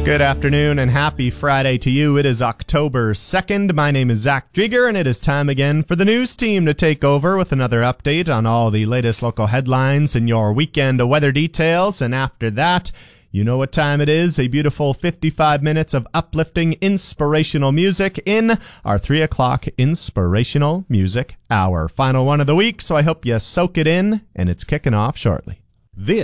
Good afternoon and happy Friday to you. It is October 2nd. My name is Zach Drieger, and it is time again for the news team to take over with another update on all the latest local headlines and your weekend weather details. And after that, you know what time it is. A beautiful 55 minutes of uplifting, inspirational music in our 3 o'clock Inspirational Music Hour. Final one of the week, so I hope you soak it in, and it's kicking off shortly. This